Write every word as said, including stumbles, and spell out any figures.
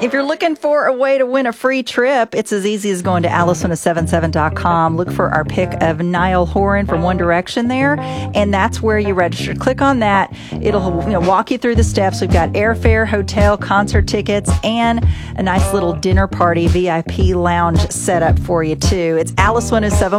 If you're looking for a way to win a free trip, it's as easy as going to alice one oh seven seven dot com. Look for our pick of Niall Horan from One Direction there, and that's where you register. Click on that. It'll you know, walk you through the steps. We've got airfare, hotel, concert tickets, and a nice little dinner party V I P lounge set up for you, too. It's Alice one oh seven.